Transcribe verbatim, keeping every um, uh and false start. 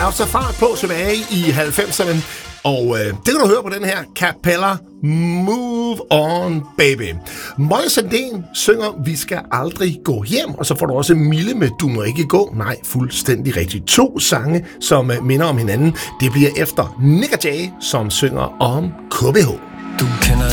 haft så fart på tilbage i halvfemserne, og øh, det kan du høre på den her Capella, Move On Baby. Moje Sandén synger Vi skal aldrig gå hjem, og så får du også Mille med Du må ikke gå. Nej, fuldstændig rigtigt. To sange, som øh, minder om hinanden. Det bliver efter Nick og Jay, som synger om K B H. Du kender